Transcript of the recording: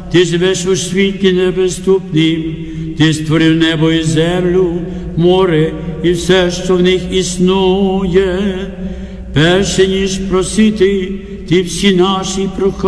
ти живеш у світлі неприступнім, ти створив небо і землю, море і все, що в них існує. Перше ніж просити, ти всі наші прохання